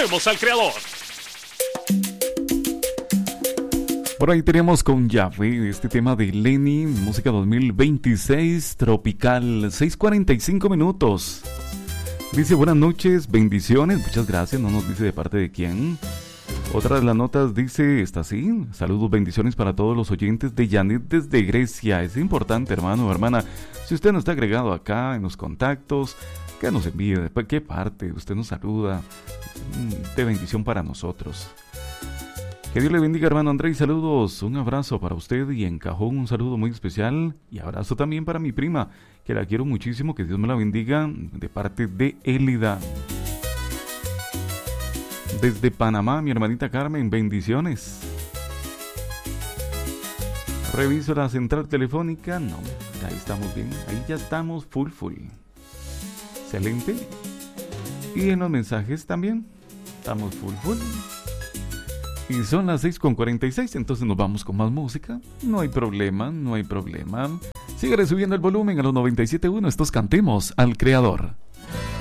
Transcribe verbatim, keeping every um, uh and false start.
Cantemos al Creador. Por ahí tenemos con Yahvé este tema de Lenny, música dos mil veintiséis, tropical, seis cuarenta y cinco minutos. Dice buenas noches, bendiciones, muchas gracias, no nos dice de parte de quién. Otra de las notas dice, está así, saludos, bendiciones para todos los oyentes de Janet desde Grecia. Es importante, hermano o hermana, si usted no está agregado acá en los contactos, que nos envíe, de qué parte usted nos saluda, de bendición para nosotros. Que Dios le bendiga, hermano Andrés, saludos, un abrazo para usted y en cajón un saludo muy especial y abrazo también para mi prima, que la quiero muchísimo, que Dios me la bendiga, de parte de Élida. Desde Panamá, mi hermanita Carmen, bendiciones. Reviso la central telefónica, no, ahí estamos bien, ahí ya estamos full full. Excelente. Y en los mensajes también, estamos full full. Y son las seis con cuarenta y seis, entonces nos vamos con más música. No hay problema, no hay problema. Sigue subiendo el volumen a los noventa y siete punto uno. Estos Cantemos al Creador.